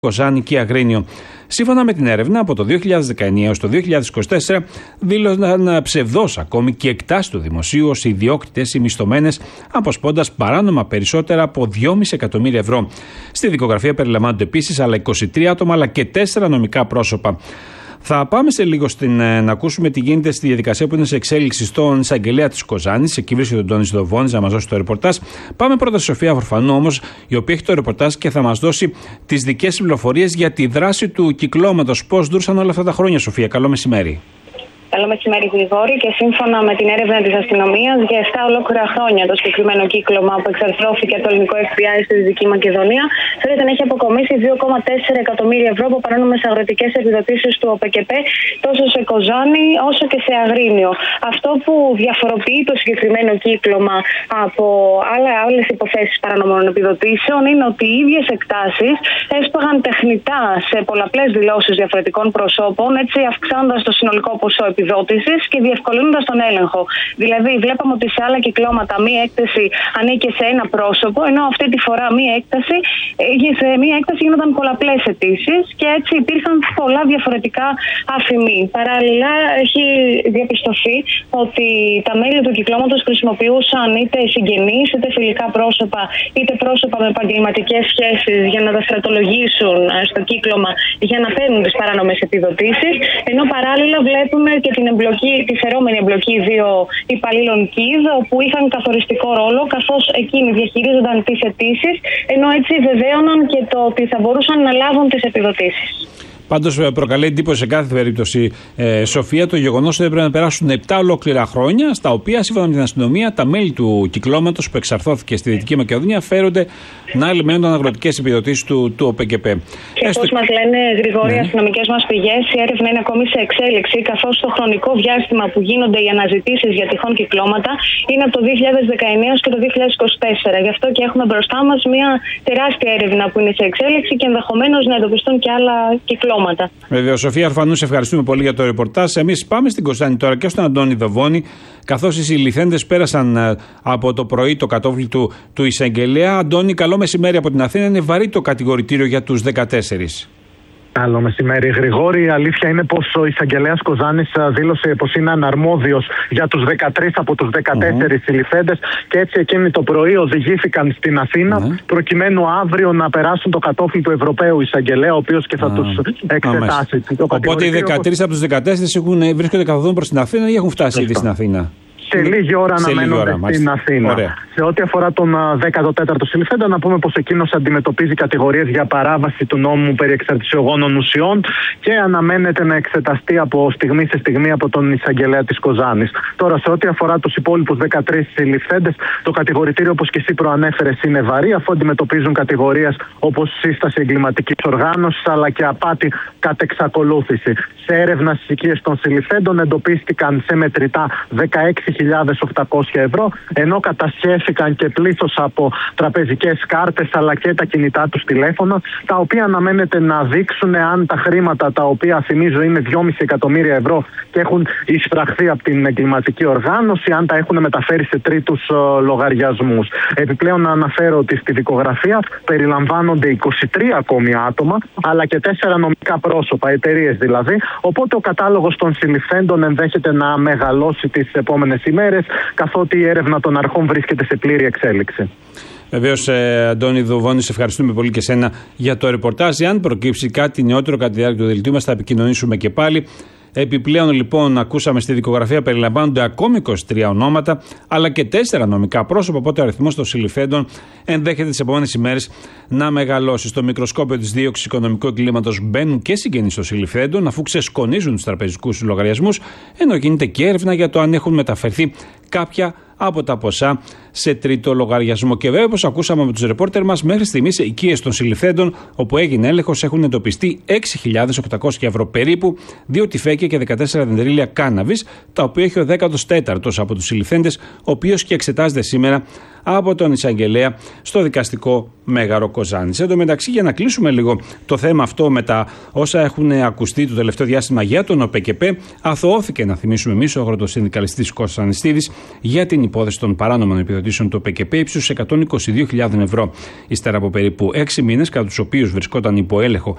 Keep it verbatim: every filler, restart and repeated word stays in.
Κοζάνη και Αγρίνιο. Σύμφωνα με την έρευνα, από το δύο χιλιάδες δεκαεννιά έως το δύο χιλιάδες είκοσι τέσσερα δήλωσαν ψευδώς ακόμη και εκτάσεις του δημοσίου ως ιδιόκτητες ή μισθωμένες, αποσπώντας παράνομα περισσότερα από δυόμισι εκατομμύρια ευρώ. Στη δικογραφία περιλαμβάνονται επίσης άλλα είκοσι τρία άτομα αλλά και τέσσερα νομικά πρόσωπα. Θα πάμε σε λίγο στην, να ακούσουμε τι γίνεται στη διαδικασία που είναι σε εξέλιξη στον εισαγγελέα της Κοζάνης. Εκεί βρίσκεται ο Αντώνης Δοβώνης να μας δώσει το ρεπορτάζ. Πάμε πρώτα στη Σοφία Φορφανού όμως, η οποία έχει το ρεπορτάζ και θα μας δώσει τις δικές πληροφορίες για τη δράση του κυκλώματος. Πώς δούσαν όλα αυτά τα χρόνια, Σοφία. Καλό μεσημέρι. Καλό μεσημέρι, Γρηγόρη. Και σύμφωνα με την έρευνα της αστυνομίας, για επτά ολόκληρα χρόνια το συγκεκριμένο κύκλωμα που εξαρθρώθηκε από το ελληνικό εφ μπι άι στη Δυτική Μακεδονία φαίνεται να έχει αποκομίσει δύο κόμμα τέσσερα εκατομμύρια ευρώ από παράνομες αγροτικές επιδοτήσεις του ΟΠΕΚΕΠΕ τόσο σε Κοζάνη όσο και σε Αγρίνιο. Αυτό που διαφοροποιεί το συγκεκριμένο κύκλωμα από άλλες υποθέσεις παρανομών επιδοτήσεων είναι ότι οι ίδιες εκτάσεις έσπαγαν τεχνητά σε πολλαπλές δηλώσεις διαφορετικών προσώπων, έτσι αυξάνοντας το συνολικό ποσό επιδότησης και διευκολύνοντας τον έλεγχο. Δηλαδή, βλέπαμε ότι σε άλλα κυκλώματα μία έκταση ανήκε σε ένα πρόσωπο, ενώ αυτή τη φορά μία έκταση, σε μία έκταση γίνονταν πολλαπλές αιτήσεις και έτσι υπήρχαν πολλά διαφορετικά αφημί. Παράλληλα, έχει διαπιστωθεί ότι τα μέλη του κυκλώματος χρησιμοποιούσαν είτε συγγενείς, είτε φιλικά πρόσωπα, είτε πρόσωπα με επαγγελματικές σχέσεις για να τα στρατολογήσουν στο κύκλωμα για να παίρνουν τις παράνομες επιδοτήσεις, ενώ παράλληλα βλέπουμε και την εμπλοκή, τη φερόμενη εμπλοκή δύο υπαλλήλων ΚΙΔ, που είχαν καθοριστικό ρόλο, καθώς εκείνοι διαχειρίζονταν τις αιτήσεις, ενώ έτσι βεβαίωναν και το ότι θα μπορούσαν να λάβουν τις επιδοτήσεις. Πάντως προκαλεί εντύπωση σε κάθε περίπτωση, ε, Σοφία, το γεγονός ότι έπρεπε να περάσουν επτά ολόκληρα χρόνια, στα οποία σύμφωνα με την αστυνομία τα μέλη του κυκλώματος που εξαρθώθηκε στη Δυτική Μακεδονία φέρονται να ελμένονταν αγροτικές επιδοτήσεις του, του ΟΠΕΚΕΠΕ. Και Έστω... όπως μας λένε, Γρηγόρη, οι ναι. αστυνομικές μας πηγές, η έρευνα είναι ακόμη σε εξέλιξη, καθώς το χρονικό διάστημα που γίνονται οι αναζητήσεις για τυχόν κυκλώματα είναι από το δύο χιλιάδες δεκαεννιά και το δύο χιλιάδες είκοσι τέσσερα. Γι' αυτό και έχουμε μπροστά μας μια τεράστια έρευνα που είναι σε εξέλιξη και ενδεχομένως να εντοπιστούν και άλλα κυκλώματα. Βέβαια, Σοφία Αρφανού, σε ευχαριστούμε πολύ για το ρεπορτάζ. Εμείς πάμε στην Κοζάνη τώρα και στον Αντώνη Δοβώνη, καθώς οι συλληφθέντες πέρασαν από το πρωί το κατόφλι του, του εισαγγελέα. Αντώνη, καλό μεσημέρι από την Αθήνα. Είναι βαρύ το κατηγορητήριο για τους δεκατέσσερις. Καλό μεσημέρι, Γρηγόρη. Η αλήθεια είναι πως ο εισαγγελέας Κοζάνης δήλωσε πως είναι αναρμόδιος για τους δεκατρείς από τους δεκατέσσερις mm-hmm. συλληφθέντες και έτσι εκείνοι το πρωί οδηγήθηκαν στην Αθήνα mm-hmm. προκειμένου αύριο να περάσουν το κατόφλι του Ευρωπαίου εισαγγελέα, ο οποίος και θα mm-hmm. τους εξετάσει. Mm-hmm. Οπότε οι δεκατρείς από τους δεκατέσσερις βρίσκονται καθοδόν προς την Αθήνα ή έχουν φτάσει ήδη στην Αθήνα? Σε λίγη ώρα αναμένονται στην Αθήνα. Ωραία. Σε ό,τι αφορά τον δέκατο τέταρτο συλληφθέντα, να πούμε πως εκείνος αντιμετωπίζει κατηγορίες για παράβαση του νόμου περί εξαρτησιογόνων ουσιών και αναμένεται να εξεταστεί από στιγμή σε στιγμή από τον εισαγγελέα της Κοζάνης. Τώρα, σε ό,τι αφορά τους υπόλοιπους δεκατρείς συλληφθέντες, το κατηγορητήριο, όπως και εσύ προανέφερες, είναι βαρύ, αφού αντιμετωπίζουν κατηγορίες όπως σύσταση εγκληματικής οργάνωσης αλλά και απάτη κατ' εξακολούθηση. Σε έρευνα στις οικίες των συλληφθέντων εντοπίστηκαν σε μετρητά δεκαέξι χιλιάδες οκτακόσια ευρώ, ενώ κατασχέθηκαν και πλήθος από τραπεζικές κάρτες αλλά και τα κινητά τους τηλέφωνα, τα οποία αναμένεται να δείξουν αν τα χρήματα, τα οποία θυμίζω είναι δυόμισι εκατομμύρια ευρώ και έχουν εισπραχθεί από την εγκληματική οργάνωση, αν τα έχουν μεταφέρει σε τρίτους uh, λογαριασμούς. Επιπλέον, να αναφέρω ότι στη δικογραφία περιλαμβάνονται είκοσι τρία ακόμη άτομα, αλλά και τέσσερα νομικά πρόσωπα, εταιρείες δηλαδή, οπότε ο κατάλογος των συλληφθέντων ενδέχεται να μεγαλώσει τις επόμενες ημέρες, καθότι η έρευνα των αρχών βρίσκεται σε πλήρη εξέλιξη. Βεβαίως, ε, Αντώνη Δοβώνη, σε ευχαριστούμε πολύ και σένα για το ρεπορτάζ. Αν προκύψει κάτι νεότερο κατά τη διάρκεια του δελτίου μας, θα επικοινωνήσουμε και πάλι. Επιπλέον, λοιπόν, ακούσαμε στη δικογραφία περιλαμβάνονται ακόμη είκοσι τρία ονόματα, αλλά και τέσσερα νομικά πρόσωπα. Οπότε ο αριθμός των συλληφθέντων ενδέχεται τις επόμενες ημέρες να μεγαλώσει. Στο μικροσκόπιο της δίωξης οικονομικού εγκλήματος μπαίνουν και συγγενείς των συλληφθέντων, αφού ξεσκονίζουν τους τραπεζικούς λογαριασμούς, ενώ γίνεται και έρευνα για το αν έχουν μεταφερθεί κάποια από τα ποσά σε τρίτο λογαριασμό. Και βέβαια, όπως ακούσαμε από τους ρεπόρτερ μας, μέχρι στιγμής σε οικίες των συλληφθέντων όπου έγινε έλεγχος έχουν εντοπιστεί έξι χιλιάδες οκτακόσια ευρώ περίπου, δύο τυφέκια και δεκατέσσερα δεντρίλια κάναβης, τα οποία έχει ο δέκατος τέταρτος από τους συλληφθέντες, ο οποίος και εξετάζεται σήμερα από τον εισαγγελέα στο δικαστικό Μέγαρο Κοζάνης. Εν τω μεταξύ, για να κλείσουμε λίγο το θέμα αυτό με τα όσα έχουν ακουστεί το τελευταίο διάστημα για τον ΟΠΕΚΕΠΕ, αθωώθηκε, να θυμίσουμε εμείς, ο αγροτοσυνδικαλιστής Κώστας Ανιστίδης για την υπόθεση των παράνομων επιδοτήσεων του ΟΠΕΚΕΠΕ ύψους εκατόν είκοσι δύο χιλιάδες ευρώ. Ύστερα από περίπου έξι μήνες, κατά τους οποίους βρισκόταν υπό έλεγχο